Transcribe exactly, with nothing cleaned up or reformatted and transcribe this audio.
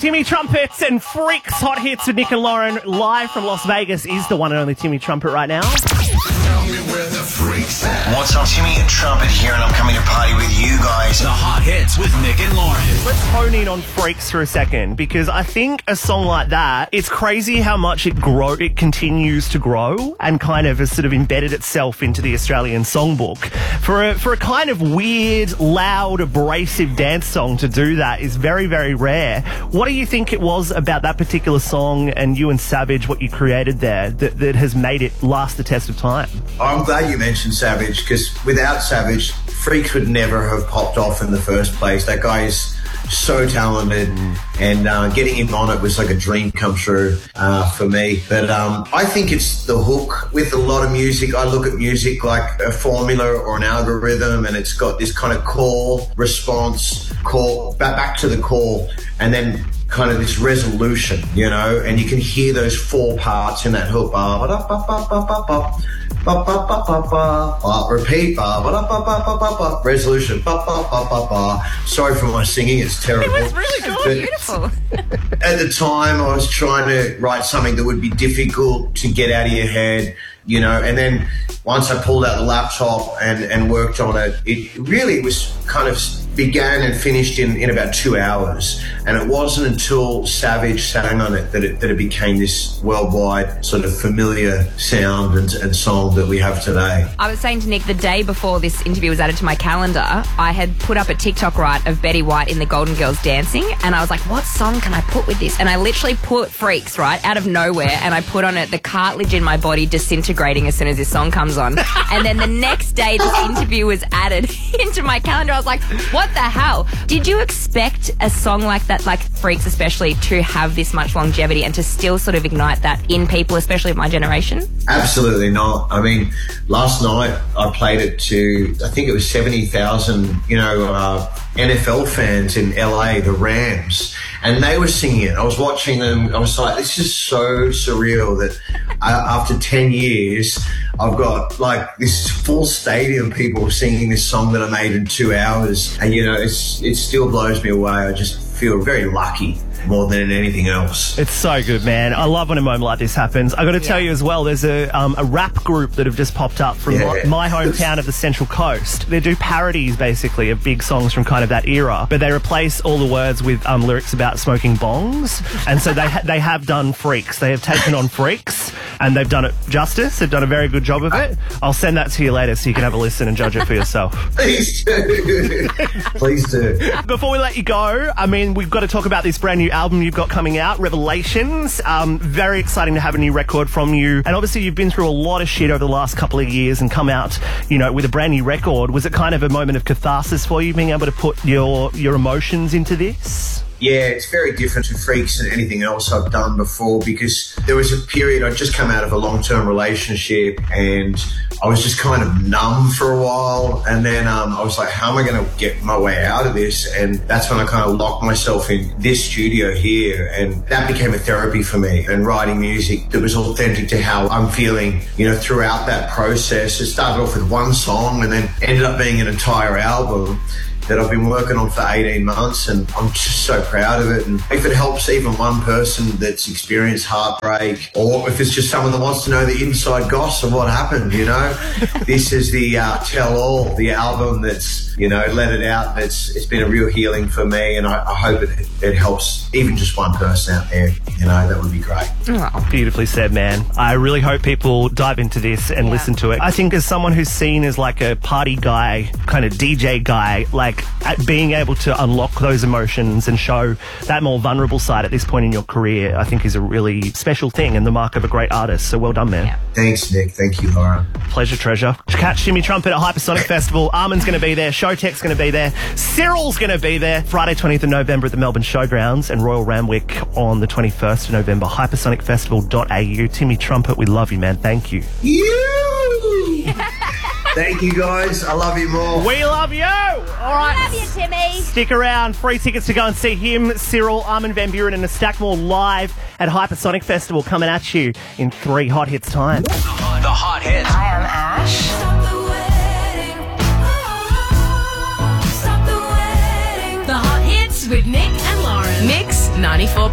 Timmy Trumpets and Freaks Hot Hits with Nick and Lauren live from Las Vegas is the one and only Timmy Trumpet right now. Tell me where the freaks at. What's up, Timmy and Trumpet here, and I'm coming to party with you guys. The Hot Hits with Nick and Lauren. Let's hone in on Freaks for a second, because I think a song like that, it's crazy how much it grow, it continues to grow and kind of has sort of embedded itself into the Australian songbook. For a, for a kind of weird, loud, abrasive dance song to do that is very, very rare. What do you think it was about that particular song and you and Savage, what you created there, that, that has made it last the test of time? I'm glad you mentioned Savage, because without Savage, Freaks would never have popped off in the first place. That guy is so talented, and uh, getting him on it was like a dream come true uh, for me. But um, I think it's the hook. With a lot of music, I look at music like a formula or an algorithm, and it's got this kind of call, response, call, back, back to the call, and then kind of this resolution, you know, and you can hear those four parts in that hook. Ba, ba, da, ba, ba, ba, ba, ba. Ba, ba, ba, ba, ba. Uh, repeat. Ba, ba, da, ba, ba, ba, ba, ba. Resolution. Ba, ba, ba, ba, ba. Sorry for my singing, it's terrible. It was really good. But Beautiful. at the time, I was trying to write something that would be difficult to get out of your head, you know, and then once I pulled out the laptop and, and worked on it, it really was kind of began and finished in, in about two hours. And it wasn't until Savage sang on it that it, that it became this worldwide sort of familiar sound and, and song that we have today. I was saying to Nick, the day before this interview was added to my calendar, I had put up a TikTok, right, of Betty White in the Golden Girls dancing, and I was like, what song can I put with this? And I literally put Freaks, right, out of nowhere, and I put on it the cartilage in my body disintegrating as soon as this song comes on. And then the next day, this interview was added into my calendar. I was like, what the hell? Did you expect a song like that, like Freaks especially, to have this much longevity and to still sort of ignite that in people, especially of my generation? Absolutely not. I mean, last night I played it to, I think it was seventy thousand, you know, uh, N F L fans in L A, the Rams, and they were singing it. I was watching them. I was like, this is so surreal that uh, after ten years, I've got like this full stadium people singing this song that I made in two hours. And, you know, it's it still blows me away. I just feel very lucky more than anything else. It's so good, man. I love when a moment like this happens. I got to tell you as well, there's a um, a rap group that have just popped up from Yeah. my, my hometown of the Central Coast. They do parodies, basically, of big songs from kind of that era, but they replace all the words with um, lyrics about smoking bongs. And so they ha- they have done Freaks. They have taken on Freaks, and they've done it justice. They've done a very good job of it. I'll send that to you later so you can have a listen and judge it for yourself. Please do. Please do. Before we let you go, I mean, we've got to talk about this brand new album you've got coming out, Revelations. Um, very exciting to have a new record from you. And obviously you've been through a lot of shit over the last couple of years and come out, you know, with a brand new record. Was it kind of a moment of catharsis for you, being able to put your, your emotions into this? Yeah, it's very different to Freaks than anything else I've done before, because there was a period, I'd just come out of a long-term relationship and I was just kind of numb for a while. And then um, I was like, how am I going to get my way out of this? And that's when I kind of locked myself in this studio here. And that became a therapy for me, and writing music that was authentic to how I'm feeling, you know, throughout that process. It started off with one song and then ended up being an entire album that I've been working on for eighteen months, and I'm just so proud of it. And if it helps even one person that's experienced heartbreak, or if it's just someone that wants to know the inside goss of what happened, you know, this is the uh, Tell All, the album that's, you know, let it out. It's It's been a real healing for me, and I, I hope it, it helps even just one person out there. You know, that would be great. Oh. Beautifully said, man. I really hope people dive into this and Yeah. listen to it. I think as someone who's seen as like a party guy, kind of D J guy, like at being able to unlock those emotions and show that more vulnerable side at this point in your career, I think is a really special thing and the mark of a great artist. So well done, man. Yeah. Thanks, Nick. Thank you, Lauren. Pleasure, treasure. Catch Timmy Trumpet at Hypersonic Festival. Armin's going to be there. Showtek's going to be there. Cyril's going to be there. Friday, twentieth of November at the Melbourne Showgrounds, and Royal Randwick on the twenty-first of November. hypersonic festival dot a u. Timmy Trumpet, we love you, man. Thank you. You! Thank you, guys. I love you more. We love you. All right. Love you, Timmy. Stick around. Free tickets to go and see him, Cyril, Armin van Buren, and a stack more live at Hypersonic Festival coming at you in three hot hits time. The Hot Hits. I am Ash. Stop the wedding. Oh, stop the wedding. The Hot Hits with Nick and Lauren. Mix ninety-four